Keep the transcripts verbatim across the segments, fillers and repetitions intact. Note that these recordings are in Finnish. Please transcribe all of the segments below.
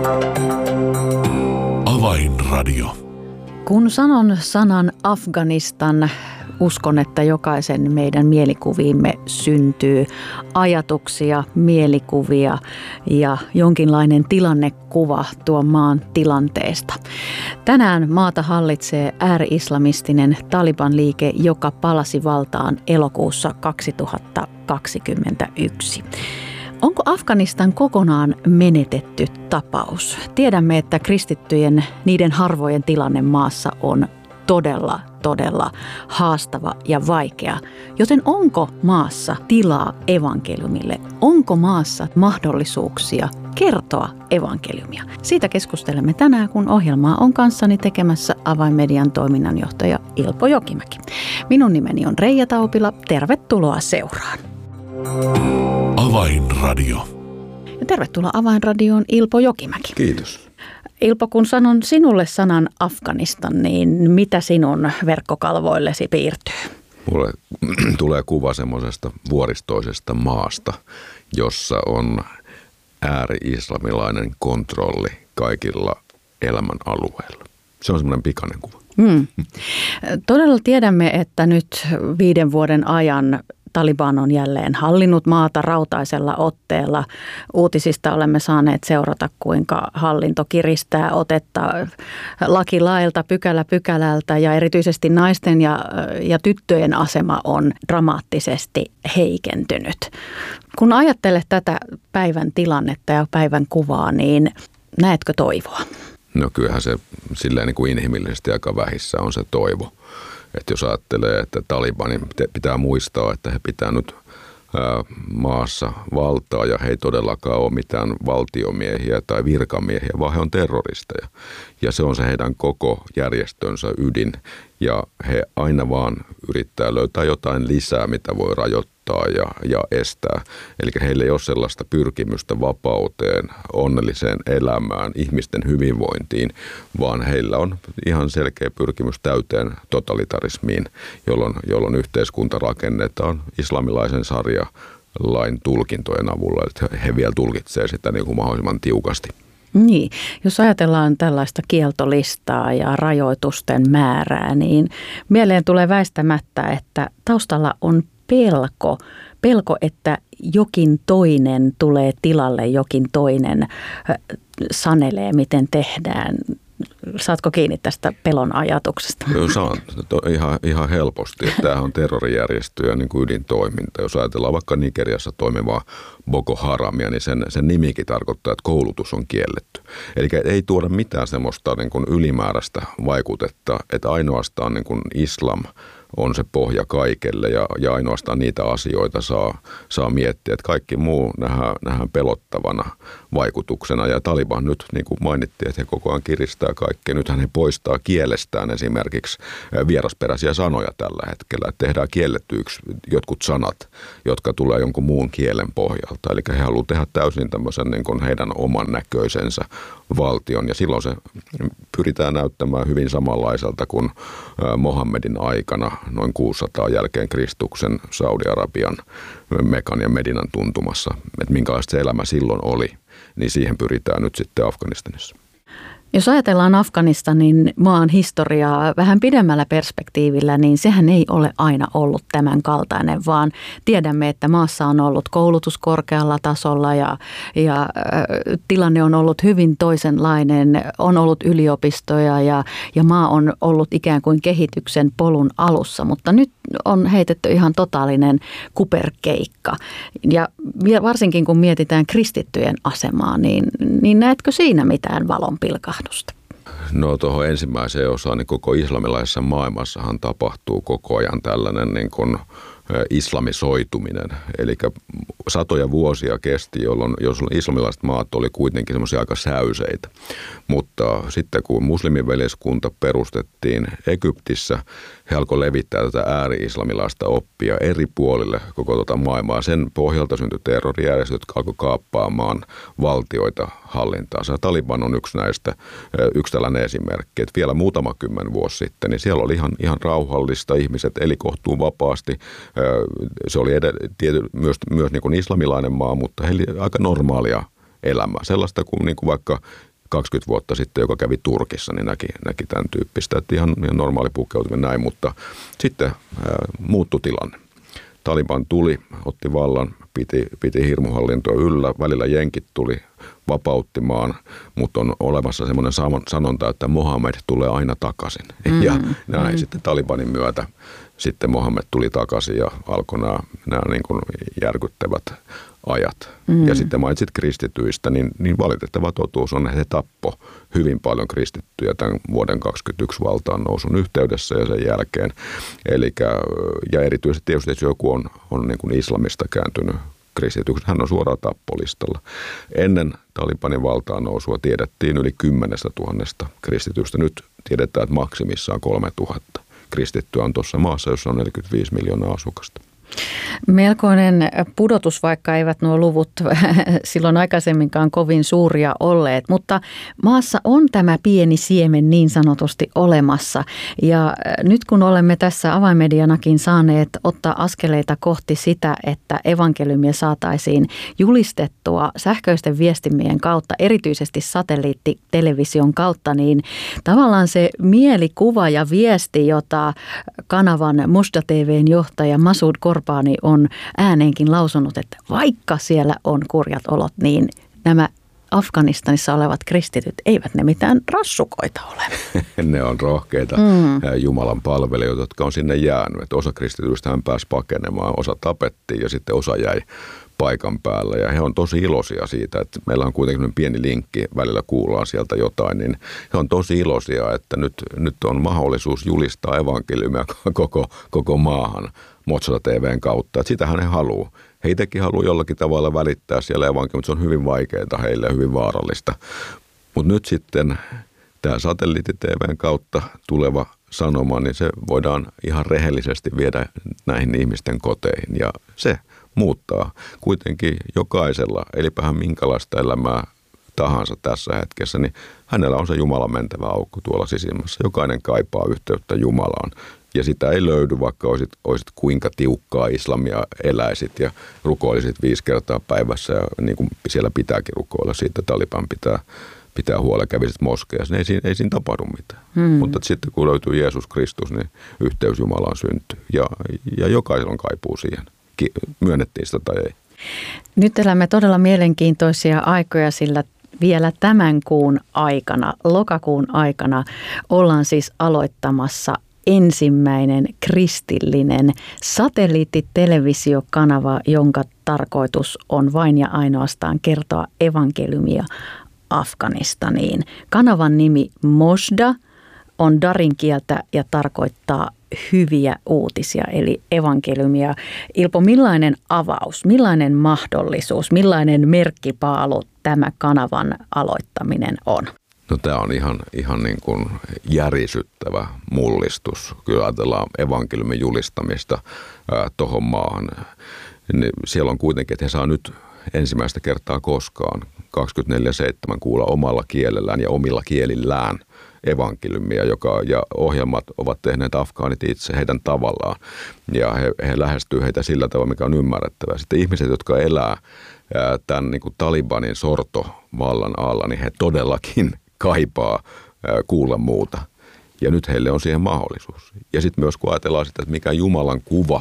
Avainradio. Kun sanon sanan Afganistan, uskon, että jokaisen meidän mielikuviimme syntyy ajatuksia, mielikuvia ja jonkinlainen tilannekuva tuon maan tilanteesta. Tänään maata hallitsee ääri-islamistinen Taliban-liike, joka palasi valtaan elokuussa kaksituhattakaksikymmentäyksi. Onko Afganistan kokonaan menetetty tapaus? Tiedämme, että kristittyjen, niiden harvojen tilanne maassa on todella, todella haastava ja vaikea. Joten onko maassa tilaa evankeliumille? Onko maassa mahdollisuuksia kertoa evankeliumia? Siitä keskustelemme tänään, kun ohjelmaa on kanssani tekemässä Avainmedian toiminnanjohtaja Ilpo Jokimäki. Minun nimeni on Reija Taupila. Tervetuloa seuraan. Avainradio. Ja tervetuloa Avainradioon Ilpo Jokimäki. Kiitos. Ilpo, kun sanon sinulle sanan Afganistan, niin mitä sinun verkkokalvoillesi piirtyy? Mulle tulee kuva semmoisesta vuoristoisesta maasta, jossa on ääri-islamilainen kontrolli kaikilla elämän alueilla. Se on semmoinen pikainen kuva. Hmm. Todella tiedämme, että nyt viiden vuoden ajan Taliban on jälleen hallinnut maata rautaisella otteella. Uutisista olemme saaneet seurata, kuinka hallinto kiristää otetta laki lailta, pykälä pykälältä ja erityisesti naisten ja, ja tyttöjen asema on dramaattisesti heikentynyt. Kun ajattelet tätä päivän tilannetta ja päivän kuvaa, niin näetkö toivoa? No kyllähän se silleen niin kuin inhimillisesti aika vähissä on se toivo. Että jos ajattelee, että Talibanin pitää muistaa, että he pitää nyt maassa valtaa ja he ei todellakaan ole mitään valtiomiehiä tai virkamiehiä, vaan he on terroristeja. Ja se on se heidän koko järjestönsä ydin ja he aina vaan yrittää löytää jotain lisää, mitä voi rajoittaa ja, ja estää. Eli heillä ei ole sellaista pyrkimystä vapauteen, onnelliseen elämään, ihmisten hyvinvointiin, vaan heillä on ihan selkeä pyrkimys täyteen totalitarismiin, jolloin, jolloin yhteiskunta rakennetaan islamilaisen sarjalain tulkintojen avulla. Että he vielä tulkitsee sitä niin kuin mahdollisimman tiukasti. Niin, jos ajatellaan tällaista kieltolistaa ja rajoitusten määrää, niin mieleen tulee väistämättä, että taustalla on pelko. Pelko, että jokin toinen tulee tilalle, jokin toinen sanelee, miten tehdään. Saatko kiinni tästä pelon ajatuksesta? Saan ihan, ihan helposti. Tämähän on terrorijärjestöjä niin kuin ydintoiminta. Jos ajatellaan vaikka Nigeriassa toimivaa Boko Haramia, niin sen, sen nimikin tarkoittaa, että koulutus on kielletty. Eli ei tuoda mitään semmoista niin kuin ylimääräistä vaikutetta, että ainoastaan niin kuin islam on se pohja kaikelle ja, ja ainoastaan niitä asioita saa, saa miettiä, että kaikki muu nähdään, nähdään pelottavana vaikutuksena. Ja Taliban nyt, niin kuin mainittiin, että he koko ajan kiristää kaikkea. Nythän he poistaa kielestään esimerkiksi vierasperäisiä sanoja tällä hetkellä. Että tehdään kiellettyiksi jotkut sanat, jotka tulee jonkun muun kielen pohjalta. Eli he haluavat tehdä täysin tämmöisen niin kuin heidän oman näköisensä valtion. Ja silloin se pyritään näyttämään hyvin samanlaiselta kuin Mohammedin aikana noin kuusisataa jälkeen Kristuksen Saudi-Arabian Mekan ja Medinan tuntumassa. Että minkälaista se elämä silloin oli, niin siihen pyritään nyt sitten Afganistanissa. Jos ajatellaan Afganistanin maan historiaa vähän pidemmällä perspektiivillä, niin sehän ei ole aina ollut tämän kaltainen, vaan tiedämme, että maassa on ollut koulutus korkealla tasolla ja, ja äh, tilanne on ollut hyvin toisenlainen, on ollut yliopistoja ja, ja maa on ollut ikään kuin kehityksen polun alussa, mutta nyt on heitetty ihan totaalinen kuperkeikka. Ja varsinkin kun mietitään kristittyjen asemaa, niin, niin näetkö siinä mitään valonpilkahdusta? No tuohon ensimmäiseen osaan, niin koko islamilaisessa maailmassahan tapahtuu koko ajan tällainen niin kuin islamisoituminen. Eli satoja vuosia kesti, jolloin jos islamilaiset maat oli kuitenkin semmoisia aika säyseitä. Mutta sitten kun muslimiveljeskunta perustettiin Egyptissä, he alkoi levittää tätä ääri-islamilaista oppia eri puolille koko tuota maailmaa. Sen pohjalta syntyi terrorijärjestöt, jotka alkoi kaappaamaan valtioita hallintaansa. Taliban on yksi näistä, yksi tällainen esimerkki, että vielä muutama kymmen vuosi sitten, niin siellä oli ihan, ihan rauhallista, ihmiset eli kohtuun vapaasti. Se oli edelleen, tiety, myös, myös niin kuin islamilainen maa, mutta heillä aika normaalia elämää. Sellaista kuin, niin kuin vaikka kaksikymmentä vuotta sitten, joka kävi Turkissa, niin näki, näki tämän tyyppistä, että ihan, ihan normaali pukeutuminen näin, mutta sitten ää, muuttui tilanne. Taliban tuli, otti vallan, piti, piti hirmuhallintoa yllä, välillä jenkit tuli vapauttimaan, mutta on olemassa semmoinen sanonta, että Mohammed tulee aina takaisin. Mm, ja näin mm. sitten Talibanin myötä sitten Mohammed tuli takaisin ja alkoi nämä, nämä niin kuin järkyttävät ajat. Mm. Ja sitten mainitsit kristityistä, niin, niin valitettava totuus on, että he tappoi hyvin paljon kristittyjä tämän vuoden kaksikymmentäyksi valtaan nousun yhteydessä ja sen jälkeen. Elikkä, ja erityisesti tietysti, jos joku on, on niin kuin islamista kääntynyt kristityksi, hän on suoraan tappolistalla. Ennen Talibanin valtaan nousua tiedettiin yli kymmenestä tuhannesta kristitystä. Nyt tiedetään, että maksimissaan kolme tuhatta kristittyä on tuossa maassa, jossa on neljäkymmentäviisi miljoonaa asukasta. Melkoinen pudotus, vaikka eivät nuo luvut silloin aikaisemminkaan kovin suuria olleet, mutta maassa on tämä pieni siemen niin sanotusti olemassa. Ja nyt kun olemme tässä avainmedianakin saaneet ottaa askeleita kohti sitä, että evankeliumia saataisiin julistettua sähköisten viestimien kautta, erityisesti satelliittitelevision kautta, niin tavallaan se mielikuva ja viesti, jota kanavan Mosda T V:n johtaja Masoud Korbaani on ääneenkin lausunut, että vaikka siellä on kurjat olot, niin nämä Afganistanissa olevat kristityt, eivät ne mitään rassukoita ole. Ne on rohkeita mm. Jumalan palvelijoita, jotka on sinne jäänyt. Että osa kristityistä hän pääsi pakenemaan, osa tapettiin ja sitten osa jäi paikan päällä. Ja he on tosi iloisia siitä, että meillä on kuitenkin pieni linkki, välillä kuullaan sieltä jotain, niin he on tosi iloisia, että nyt, nyt on mahdollisuus julistaa evankeliumia koko, koko maahan Mosda T V:n kautta. Että sitähän he haluaa. He itsekin haluaa jollakin tavalla välittää siellä evankeliumia, mutta se on hyvin vaikeaa heille ja hyvin vaarallista. Mutta nyt sitten tämä satelliitti-T V:n kautta tuleva sanoma, niin se voidaan ihan rehellisesti viedä näihin ihmisten koteihin ja se muuttaa kuitenkin jokaisella, elipähän minkälaista elämää tahansa tässä hetkessä, niin hänellä on se Jumalan mentävä aukko tuolla sisimmässä. Jokainen kaipaa yhteyttä Jumalaan ja sitä ei löydy, vaikka olisit, olisit kuinka tiukkaa islamia eläisit ja rukoilisit viisi kertaa päivässä ja niin kuin siellä pitääkin rukoilla siitä, Taliban pitää, pitää huolella, kävisit moskeassa, niin ei siinä, ei siinä tapahdu mitään. Hmm. Mutta sitten kun löytyy Jeesus Kristus, niin yhteys Jumalaan syntyy ja, ja jokaisella on kaipuu siihen. Myönnettiin sitä tai ei. Nyt elämme todella mielenkiintoisia aikoja, sillä vielä tämän kuun aikana, lokakuun aikana, ollaan siis aloittamassa ensimmäinen kristillinen satelliittitelevisiokanava, jonka tarkoitus on vain ja ainoastaan kertoa evankeliumia Afganistaniin. Kanavan nimi Mosda on darin kieltä ja tarkoittaa hyviä uutisia, eli evankeliumia. Ilpo, millainen avaus, millainen mahdollisuus, millainen merkkipaalu tämä kanavan aloittaminen on? No tämä on ihan, ihan niin kuin järisyttävä mullistus. Kyllä ajatellaan evankeliumin julistamista tuohon maahan. Niin siellä on kuitenkin, että he saa nyt ensimmäistä kertaa koskaan kaksikymmentäneljä seitsemän kuulla omalla kielellään ja omilla kielillään evankeliumia, joka, ja ohjelmat ovat tehneet afgaanit itse heidän tavallaan. Ja he, he lähestyy heitä sillä tavalla, mikä on ymmärrettävää. Sitten ihmiset, jotka elää ää, tämän niin kuin Talibanin sortovallan alla, niin he todellakin kaipaa ää, kuulla muuta. Ja nyt heille on siihen mahdollisuus. Ja sitten myös kun ajatellaan sitä, että mikä Jumalan kuva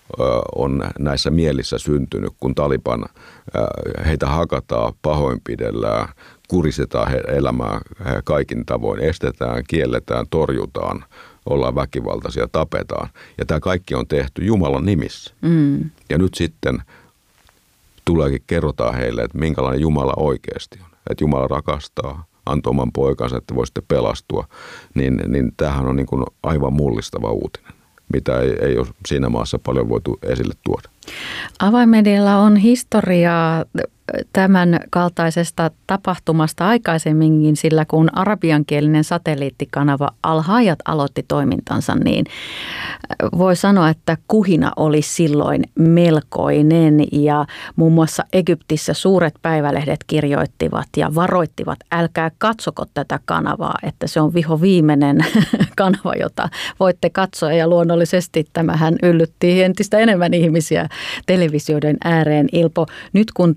on näissä mielissä syntynyt, kun Taliban heitä hakataan, pahoinpidellään, kuristetaan he elämää kaikin tavoin, estetään, kielletään, torjutaan, ollaan väkivaltaisia, tapetaan. Ja tämä kaikki on tehty Jumalan nimissä. Mm. Ja nyt sitten tuleekin kerrotaan heille, että minkälainen Jumala oikeasti on. Että Jumala rakastaa, antoi oman poikansa, että voisitte pelastua. Niin, niin tämähän on niin kuin aivan mullistava uutinen, mitä ei, ei ole siinä maassa paljon voitu esille tuoda. Avainmedialla on historiaa tämän kaltaisesta tapahtumasta aikaisemminkin, sillä kun arabiankielinen satelliittikanava Al-Hayat aloitti toimintansa, niin voi sanoa, että kuhina oli silloin melkoinen ja muun muassa Egyptissä suuret päivälehdet kirjoittivat ja varoittivat, älkää katsoko tätä kanavaa, että se on viho viimeinen kanava, jota voitte katsoa, ja luonnollisesti tämähän yllytti entistä enemmän ihmisiä televisioiden ääreen. Ilpo, nyt kun tämä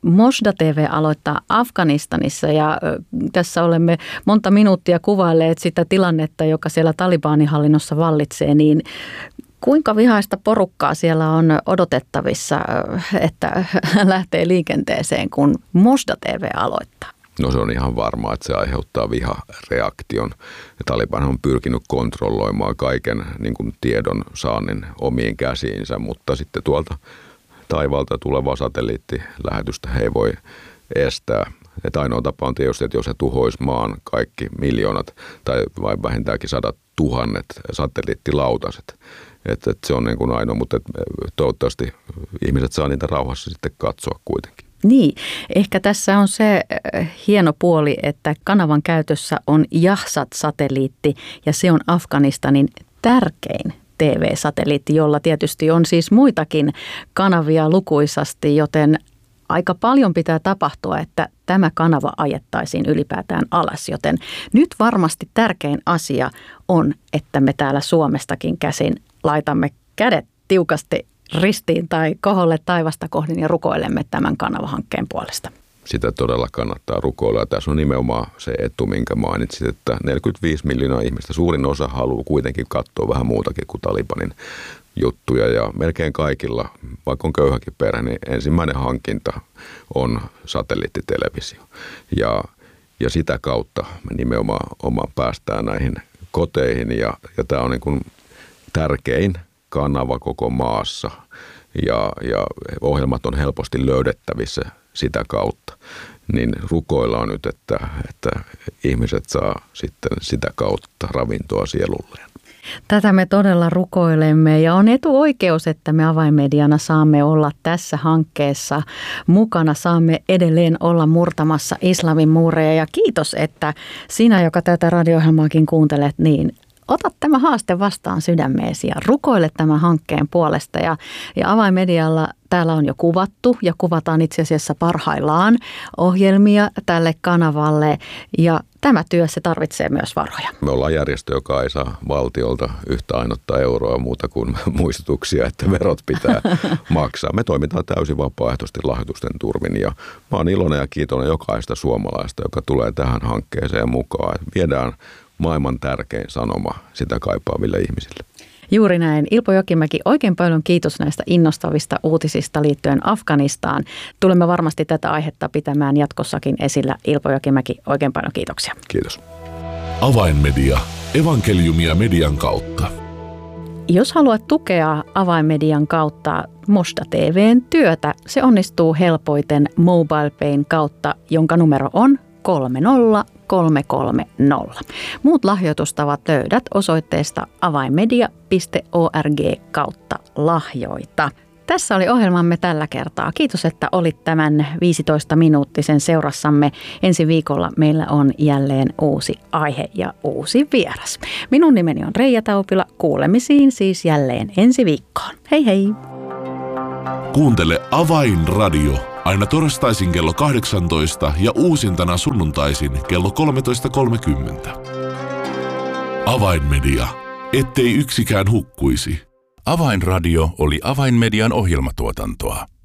Mosda T V aloittaa Afganistanissa ja tässä olemme monta minuuttia kuvailleet sitä tilannetta, joka siellä Talibanihallinnossa vallitsee, niin kuinka vihaista porukkaa siellä on odotettavissa, että lähtee liikenteeseen, kun Mosda T V aloittaa? No se on ihan varmaa, että se aiheuttaa vihareaktion. Taliban on pyrkinyt kontrolloimaan kaiken niin kuin tiedon saannin omiin käsiinsä, mutta sitten tuolta taivaalta tulevaa satelliittilähetystä he ei voi estää. Että ainoa tapa on tietysti, että jos he tuhoisi maan kaikki miljoonat tai vain vähintäänkin sadat tuhannet satelliittilautaset. Että et se on niin kuin ainoa, mutta toivottavasti ihmiset saa niitä rauhassa sitten katsoa kuitenkin. Niin, ehkä tässä on se hieno puoli, että kanavan käytössä on Yahsat-satelliitti ja se on Afganistanin tärkein T V-satelliitti, jolla tietysti on siis muitakin kanavia lukuisasti, joten aika paljon pitää tapahtua, että tämä kanava ajettaisiin ylipäätään alas, joten nyt varmasti tärkein asia on, että me täällä Suomestakin käsin laitamme kädet tiukasti ristiin tai koholle taivasta kohdin ja rukoilemme tämän kanavahankkeen puolesta. Sitä todella kannattaa rukoilla. Ja tässä on nimenomaan se etu, minkä mainitsit, että neljäkymmentäviisi miljoonaa ihmistä, suurin osa haluaa kuitenkin katsoa vähän muutakin kuin Talibanin juttuja. Ja melkein kaikilla, vaikka on köyhäkin perhe, niin ensimmäinen hankinta on satelliittitelevisio. Ja, ja sitä kautta me nimenomaan oma päästään näihin koteihin ja, ja tämä on niin kuin tärkein kanava koko maassa ja, ja ohjelmat on helposti löydettävissä sitä kautta. Niin rukoillaan nyt, että, että ihmiset saa sitten sitä kautta ravintoa sielulleen. Tätä me todella rukoilemme ja on etuoikeus, että me Avainmediana saamme olla tässä hankkeessa mukana. Saamme edelleen olla murtamassa islamin muureja ja kiitos, että sinä, joka tätä radio-ohjelmaakin kuuntelet, niin ota tämä haaste vastaan sydämeesi ja rukoile tämän hankkeen puolesta. Ja, ja Avainmedialla täällä on jo kuvattu ja kuvataan itse asiassa parhaillaan ohjelmia tälle kanavalle. Ja tämä työ, se tarvitsee myös varoja. Me ollaan järjestö, joka ei saa valtiolta yhtä ainutta euroa muuta kuin muistutuksia, että verot pitää maksaa. Me toimitaan täysin vapaaehtoisesti lahjoitusten turvin ja mä oon iloinen ja kiitollinen jokaista suomalaista, joka tulee tähän hankkeeseen mukaan. Viedään maailman tärkein sanoma sitä kaipaaville ihmisille. Juuri näin. Ilpo Jokimäki, oikein paljon kiitos näistä innostavista uutisista liittyen Afganistaan. Tulemme varmasti tätä aihetta pitämään jatkossakin esillä. Ilpo Jokimäki, oikein paljon kiitoksia. Kiitos. Avainmedia. Evankeliumia median kautta. Jos haluat tukea Avainmedian kautta Mosda T V:n työtä, se onnistuu helpoiten MobilePayn kautta, jonka numero on kolme nolla kolme kolme nolla. Muut lahjoitustavat löydät osoitteesta avainmedia piste org kautta lahjoita. Tässä oli ohjelmamme tällä kertaa. Kiitos, että olit tämän viisitoista minuuttisen seurassamme. Ensi viikolla meillä on jälleen uusi aihe ja uusi vieras. Minun nimeni on Reija Taupila. Kuulemisiin siis jälleen ensi viikkoon. Hei hei! Kuuntele Avainradio aina torstaisin kello kahdeksantoista ja uusintana sunnuntaisin kello kolmetoista kolmekymmentä. Avainmedia. Ettei yksikään hukkuisi. Avainradio oli Avainmedian ohjelmatuotantoa.